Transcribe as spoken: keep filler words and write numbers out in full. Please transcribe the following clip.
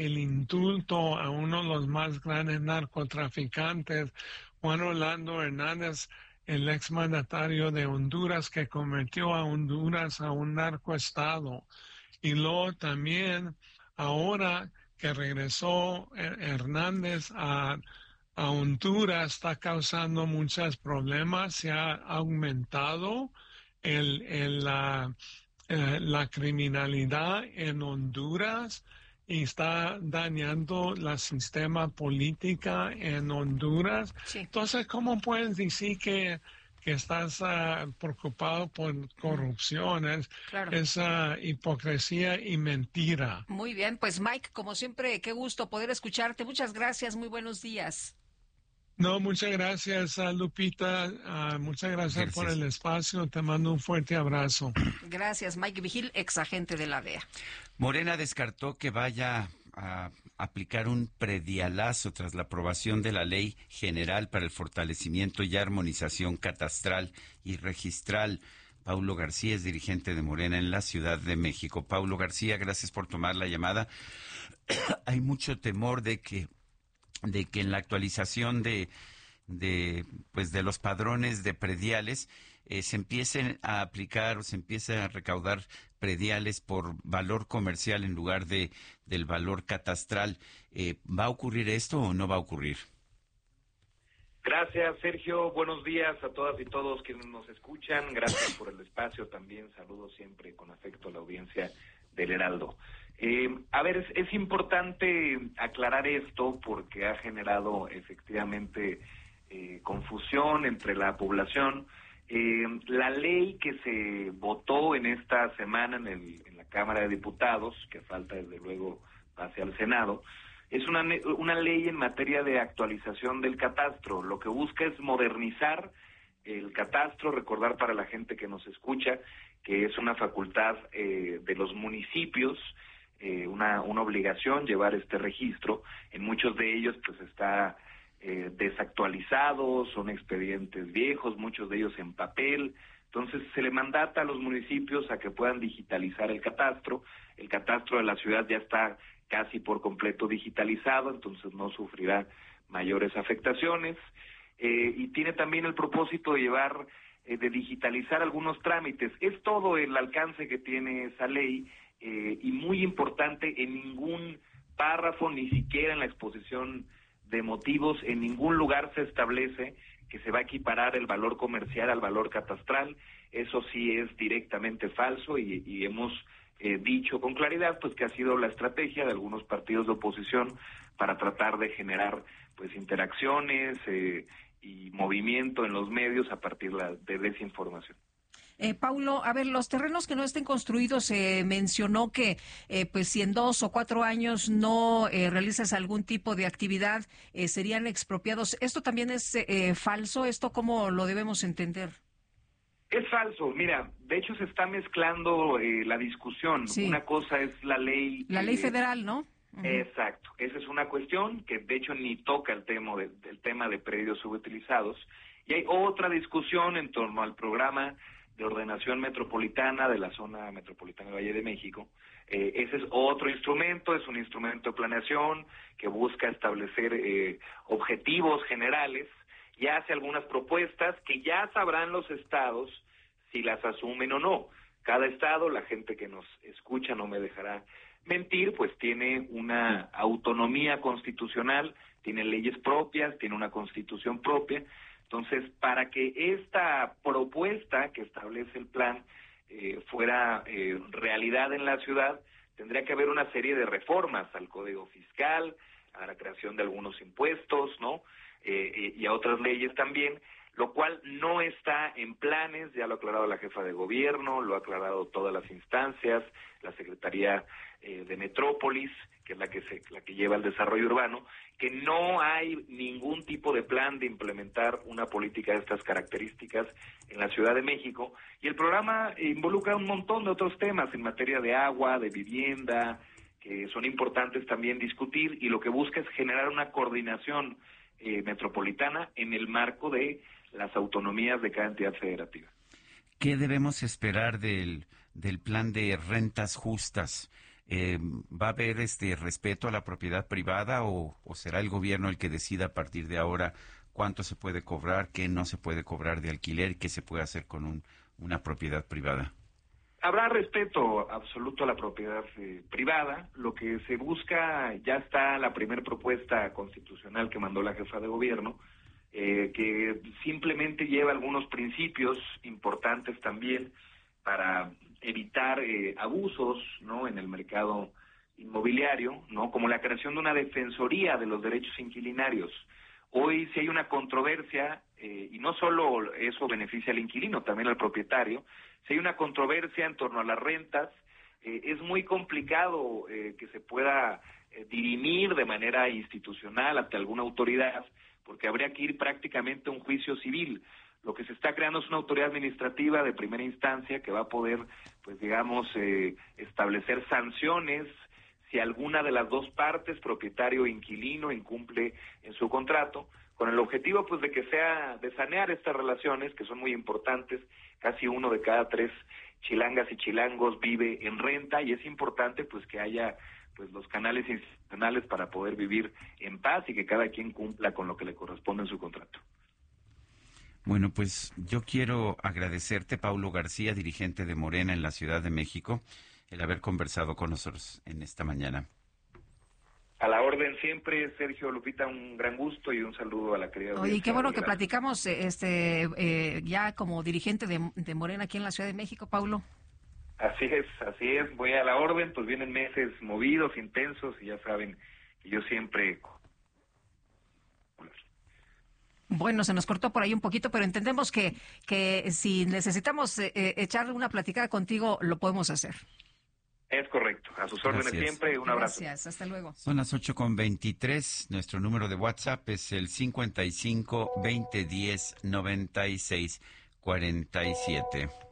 el indulto a uno de los más grandes narcotraficantes, Juan Orlando Hernández, el exmandatario de Honduras, que convirtió a Honduras a un narcoestado. Y luego también, ahora que regresó Hernández a, a Honduras, está causando muchos problemas, se ha aumentado el, el, la, eh, la criminalidad en Honduras y está dañando la sistema política en Honduras. Sí. Entonces, ¿cómo puedes decir que que estás uh, preocupado por corrupción? Es, claro. es uh, hipocresía y mentira. Muy bien, pues Mike, como siempre, qué gusto poder escucharte. Muchas gracias, muy buenos días. No, muchas gracias, uh, Lupita. Uh, muchas gracias, gracias por el espacio. Te mando un fuerte abrazo. Gracias, Mike Vigil, ex agente de la D E A. Morena descartó que vaya a aplicar un predialazo tras la aprobación de la Ley General para el Fortalecimiento y Armonización Catastral y Registral. Paulo García es dirigente de Morena en la Ciudad de México. Paulo García, gracias por tomar la llamada. Hay mucho temor de que de que en la actualización de de pues de los padrones de prediales eh, se empiecen a aplicar o se empiece a recaudar prediales por valor comercial en lugar de del valor catastral. Eh, ¿Va a ocurrir esto o no va a ocurrir? Gracias, Sergio. Buenos días a todas y todos quienes nos escuchan. Gracias por el espacio. También saludo siempre con afecto a la audiencia del Heraldo. Eh, a ver, es, es importante aclarar esto porque ha generado efectivamente eh, confusión entre la población. Eh, la ley que se votó en esta semana en, el, en la Cámara de Diputados, que falta desde luego pase al Senado, es una, una ley en materia de actualización del catastro. Lo que busca es modernizar el catastro, recordar para la gente que nos escucha que es una facultad eh, de los municipios, eh, una, una obligación llevar este registro. En muchos de ellos pues está eh, desactualizado, son expedientes viejos, muchos de ellos en papel. Entonces se le mandata a los municipios a que puedan digitalizar el catastro. El catastro de la ciudad ya está casi por completo digitalizado, entonces no sufrirá mayores afectaciones. Eh, y tiene también el propósito de llevar, eh, de digitalizar algunos trámites. Es todo el alcance que tiene esa ley, eh, y muy importante, en ningún párrafo, ni siquiera en la exposición de motivos, en ningún lugar se establece que se va a equiparar el valor comercial al valor catastral. Eso sí es directamente falso y, y hemos eh, dicho con claridad pues que ha sido la estrategia de algunos partidos de oposición para tratar de generar pues interacciones eh, y movimiento en los medios a partir la, de desinformación. Eh, Paulo, a ver, los terrenos que no estén construidos, se eh, mencionó que eh, pues si en dos o cuatro años no eh, realizas algún tipo de actividad, eh, serían expropiados. ¿Esto también es eh, falso? ¿Esto cómo lo debemos entender? Es falso. Mira, de hecho se está mezclando eh, la discusión. Sí. Una cosa es la ley... La ley federal, ¿no? Uh-huh. Exacto. Esa es una cuestión que de hecho ni toca el tema de, el tema de predios subutilizados. Y hay otra discusión en torno al programa de ordenación metropolitana de la zona metropolitana del Valle de México. Eh, ese es otro instrumento, es un instrumento de planeación que busca establecer eh, objetivos generales y hace algunas propuestas que ya sabrán los estados si las asumen o no. Cada estado, la gente que nos escucha no me dejará mentir, pues tiene una autonomía constitucional, tiene leyes propias, tiene una constitución propia. Entonces, para que esta propuesta que establece el plan eh, fuera eh, realidad en la ciudad, tendría que haber una serie de reformas al Código Fiscal, a la creación de algunos impuestos, ¿no? Eh, eh, y a otras leyes también, lo cual no está en planes, ya lo ha aclarado la jefa de gobierno, lo ha aclarado todas las instancias, la Secretaría eh, de Metrópolis, que es la que se, la que lleva el desarrollo urbano, que no hay ningún tipo de plan de implementar una política de estas características en la Ciudad de México, y el programa involucra un montón de otros temas en materia de agua, de vivienda, que son importantes también discutir, y lo que busca es generar una coordinación eh, metropolitana en el marco de las autonomías de cada entidad federativa. ¿Qué debemos esperar del, del plan de rentas justas? Eh, ¿Va a haber este respeto a la propiedad privada o, o será el gobierno el que decida a partir de ahora cuánto se puede cobrar, qué no se puede cobrar de alquiler y qué se puede hacer con un, una propiedad privada? Habrá respeto absoluto a la propiedad eh, privada. Lo que se busca, ya está la primera propuesta constitucional que mandó la jefa de gobierno, eh, que simplemente lleva algunos principios importantes también para evitar eh, abusos, ¿no?, en el mercado inmobiliario, ¿no?, como la creación de una defensoría de los derechos inquilinarios. Hoy si hay una controversia, eh, y no solo eso beneficia al inquilino, también al propietario, si hay una controversia en torno a las rentas, eh, es muy complicado eh, que se pueda eh, dirimir de manera institucional ante alguna autoridad, porque habría que ir prácticamente a un juicio civil. Lo que se está creando es una autoridad administrativa de primera instancia que va a poder, pues digamos, eh, establecer sanciones si alguna de las dos partes, propietario e inquilino, incumple en su contrato, con el objetivo pues de que sea, de sanear estas relaciones que son muy importantes. Casi uno de cada tres chilangas y chilangos vive en renta y es importante pues que haya pues los canales institucionales para poder vivir en paz y que cada quien cumpla con lo que le corresponde en su contrato. Bueno, pues yo quiero agradecerte, Paulo García, dirigente de Morena en la Ciudad de México, el haber conversado con nosotros en esta mañana. A la orden siempre, Sergio, Lupita, un gran gusto y un saludo a la querida. Oye, qué bueno que platicamos este eh, ya como dirigente de, de Morena aquí en la Ciudad de México, Paulo. Así es, así es, voy a la orden, pues vienen meses movidos, intensos, y ya saben que yo siempre... Bueno, se nos cortó por ahí un poquito, pero entendemos que, que si necesitamos eh, echar una platicada contigo, lo podemos hacer. Es correcto, a sus órdenes Gracias. siempre, un abrazo. Gracias, hasta luego. Son las ocho con veintitrés, nuestro número de WhatsApp es el cincuenta y cinco, veinte diez, noventa y seis, cuarenta y siete.